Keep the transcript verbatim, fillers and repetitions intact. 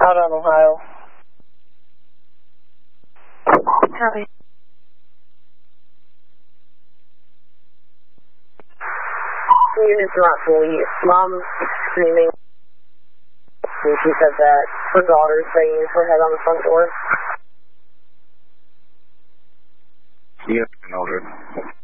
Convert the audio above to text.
Out on Ohio. Copy. Units Rockville, mom screaming. And she said that her daughter's banging her head on the front door. Yeah, Mildred.